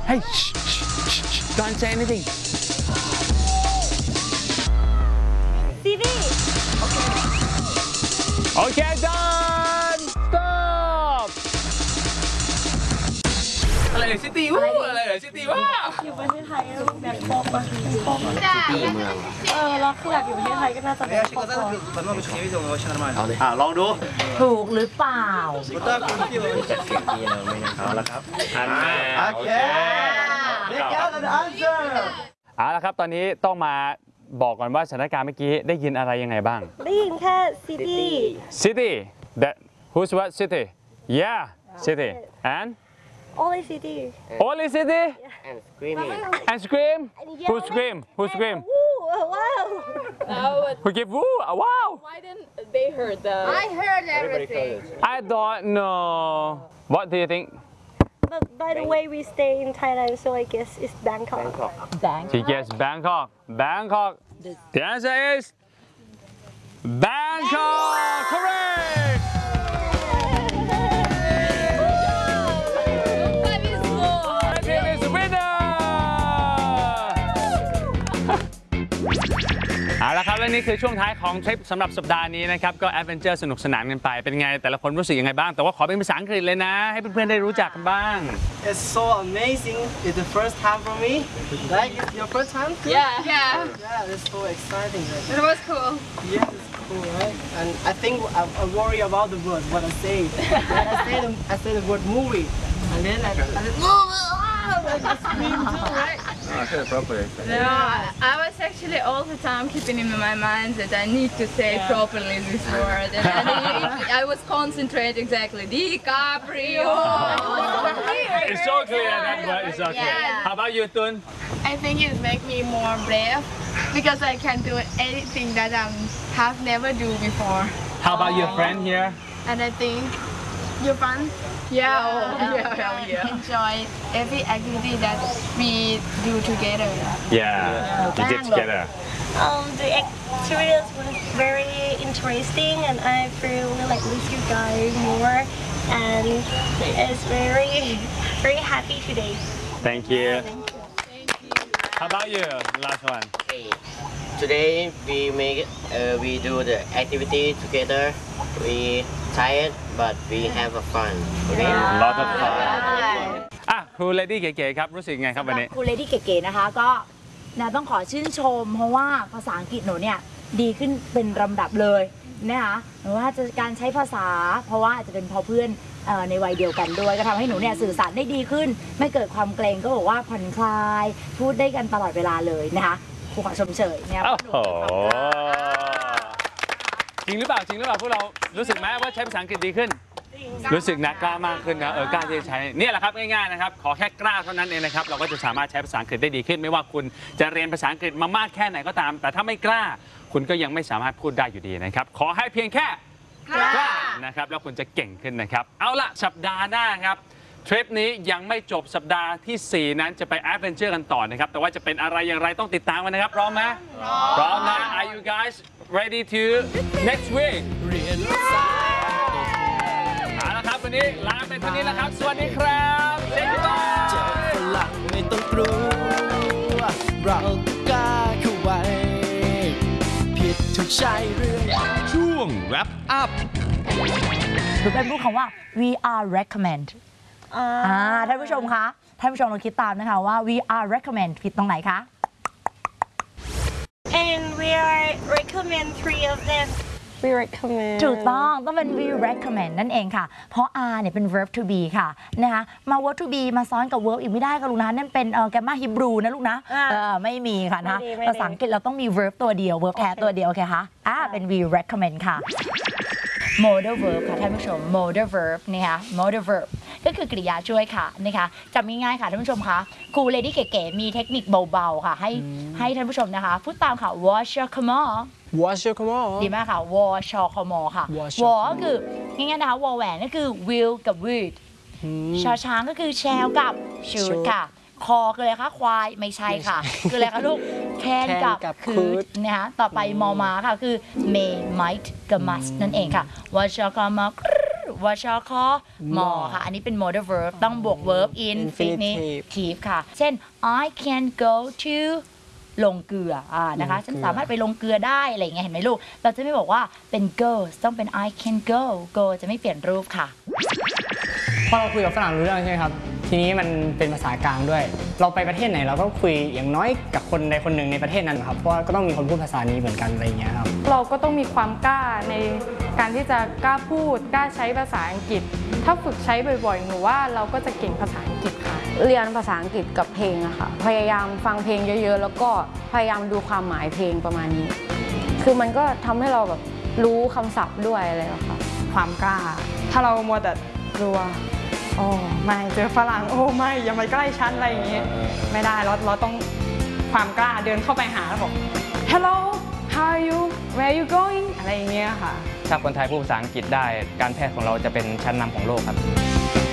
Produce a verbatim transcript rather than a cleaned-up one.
Hey don't say anything Stevie Okay done stop อะไรเหรอซิตี้วู้อะไรเหรอซิตี้ว้าอยู่ประเทศไทยแบบโป๊กอะโป๊กซิตี้เมืองเออแล้วคือแบบอยู่ประเทศไทยก็น่าจะแบบโป๊กเอาเลยอ่ะลองดูถูกหรือเปล่าเอาละครับอันแรกโอเคเอาละครับตอนนี้ต้องมาบอกก่อนว่าสถานการณ์เมื่อกี้ได้ยินอะไรยังไงบ้างได้ยินแค่ City City that who's what city yeah city and only City only city and screaming and scream who scream who scream wow who give woo wow Why didn't they heard the I heard everything I don't know what do you think but by the way we stay in Thailand so I guess it's Bangkok Bangkok she guessed Bangkok Bangkok the answer is Bangkok correctเอาละครับและนี่คือช่วงท้ายของทริปสำหรับสัปดาห์นี้นะครับก็แอดเวนเจอร์สนุกสนานกันไปเป็นไงแต่ละคนรู้สึกยังไงบ้างแต่ว่าขอเป็นภาษาอังกฤษเลยนะให้เพื่อนๆได้รู้จักกันบ้าง It's so amazing it's the first time for me like it's your first time too? Yeah yeah yeah it's so exciting right? It was cool yeah it's cool right and I think I, I worry about the words what I say when I say the I say the word movie and then I, I said movie I scream too right No, I was actually all the time keeping in my mind that I need to say yeah. properly this word. And I, I was concentrating exactly. DiCaprio. It's so clear that word is so clear. Yeah. How about you, Tun? I think it makes me more brave because I can do anything that I have never do before. How about your friend here? And I think you're fun. Yeah, oh, yeah, yeah, yeah. Enjoy every activity that we do together. Yeah, yeah. You did together. Um, the activities was very interesting and I feel like with you guys more and it's very, very happy today. Thank you. Thank you. Thank you. How about you? Last one. Okay. Today we make uh, we do the activity together. We tired but we have a fun. Okay. A lot of fun. อ่ะครูเลดี้เก๋ๆครับรู้สึกไงครับวันนี้ครูเลดี้เก๋ๆนะคะก็นะต้องขอชื่นชมเพราะว่าภาษาอังกฤษหนูเนี่ยดีขึ้นเป็นลำดับเลยนะคะหรือว่าจะการใช้ภาษาเพราะว่าอาจจะเป็นเพราะเพื่อนในวัยเดียวกันด้วยก็ทำให้หนูเนี่ยสื่อสารได้ดีขึ้นไม่เกิดความเกรงก็บอกว่าผ่อนคลายพูดได้กันตลอดเวลาเลยนะคะครูขอชมเชยเนี่ยโอ้โหจริงหรือเปล่าจริงหรือเปล่าพวกเรารู้สึกไหมว่าใช้ภาษาอังกฤษดีขึ้นรู้สึกนะกล้ามากขึ้นนะเออกล้าที่จะใช้เนี่ยแหละครับง่ายๆนะครับขอแค่กล้าเท่านั้นเองนะครับเราก็จะสามารถใช้ภาษาอังกฤษได้ดีขึ้นไม่ว่าคุณจะเรียนภาษาอังกฤษมามากแค่ไหนก็ตามแต่ถ้าไม่กล้าคุณก็ยังไม่สามารถพูดได้อยู่ดีนะครับขอให้เพียงแค่กล้านะครับแล้วคุณจะเก่งขึ้นนะครับเอาล่ะสัปดาห์หน้าครับทริปนี้ยังไม่จบสัปดาห์ที่สี่นั้นจะไปแอดเวนเจอร์กันต่อนะครับแต่ว่าจะเป็นอะไรอย่างไรต้องติดตามกันนะครับพร้อมไหมพร้อมนะ Are you guys ready to next week เอาละครับวันนี้ลาไปเท่านี้แล้วครับสวัสดีครับเจ๊บ๊ายบายฝรั่งไม่ต้องกลัวเรากล้าเข้าไว้ผิดถูกใช่เรื่องช่วง wrap up คือเป็นพูดคำว่า we are recommend อ่าท่านผู้ชมคะท่านผู้ชมลองคิดตามนะคะว่า we are recommend ผิดตรงไหนคะ and we are recommend three of them we recommend ถูกต้องต้องเป็น we recommend นั่นเองค่ะเพราะ are เนี่ยเป็น verb to be ค่ะนะคะมา verb to be มาซ้อนกับ verb อีกไม่ได้ค่ะลูกนะนั่นเป็นแกรมมาฮีบรูนะลูกนะเออไม่มีค่ะนะภาษาอังกฤษเราต้องมี verb ตัวเดียว verb แท้ตัวเดียวโอเคคะอ่าเป็น we recommend ค่ะ modal verb ค่ะท่านผู้ชม modal verb นะคะ modal verb ก็คือกริยาช่วยค่ะนะคะจำง่ายๆค่ะท่านผู้ชมคะครูเลดี้เก๋ๆมีเทคนิคเบาๆค่ะให้ให้ท่านผู้ชมนะคะพูดตามค่ะ wash your come on wash your come on ดีมากค่ะ wash your come on ค่ะ wash ก็คือง่ายๆนะคะ วอแหวนก็คือ will กับ would ชอช้างก็คือ shall กับ should ค่ะคอคืออะไรคะควายไม่ใช่ค่ะคืออะไรคะลูก can กับ could นะคะต่อไปมอม้าค่ะคือ may might กับ must นั่นเองค่ะ wash your come on หรือว่าชอคอมอค่ะอันนี้เป็น modal verb ต้องบวก verb infinitive ค่ะเช่น I can go to ลงเกลืออ่านะคะฉันสามารถไปลงเกลือได้อะไรอย่างเงี้ยเห็นไหมลูกเราจะไม่บอกว่าเป็น go ต้องเป็น I can go go จะไม่เปลี่ยนรูปค่ะพอเราคุยกับฝรั่งรู้เรื่องใช่ไหมครับทีนี้มันเป็นภาษากลางด้วยเราไปประเทศไหนเราก็คุยอย่างน้อยกับคนใดคนหนึ่งในประเทศนั้นครับเพราะว่าก็ต้องมีคนพูดภาษานี้เหมือนกันอะไรอย่างเงี้ยครับเราก็ต้องมีความกล้าในการที่จะกล้าพูดกล้าใช้ภาษาอังกฤษถ้าฝึกใช้บ่อยๆหนูว่าเราก็จะเก่งภาษาอังกฤษค่ะเรียนภาษาอังกฤษกับเพลงอะค่ะพยายามฟังเพลงเยอะๆแล้วก็พยายามดูความหมายเพลงประมาณนี้คือมันก็ทำให้เราแบบรู้คำศัพท์ด้วยอะไรแบบค่ะความกล้าถ้าเรามัวแต่กลัวโอ้ไม่เจอฝรั่งโอ้ไม่อย่ามาใกล้ฉันอะไรอย่างเงี้ยไม่ได้เราเราต้องความกล้าเดินเข้าไปหาแล้วบอก Hello how are you where are you going อะไรอย่างเงี้ยค่ะถ้าคนไทยพูดภาษาอังกฤษได้การแพทย์ของเราจะเป็นชั้นนำของโลกครับ